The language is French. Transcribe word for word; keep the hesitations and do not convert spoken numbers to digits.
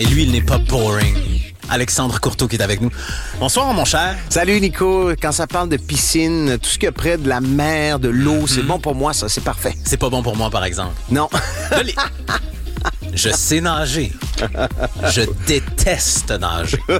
Et lui, il n'est pas boring. Alexandre Courteau qui est avec nous. Bonsoir, mon cher. Salut, Nico. Quand ça parle de piscine, tout ce qu'il y a près de la mer, de l'eau, mm-hmm. c'est bon pour moi, ça. C'est parfait. C'est pas bon pour moi, par exemple. Non. Je sais nager. Je déteste nager.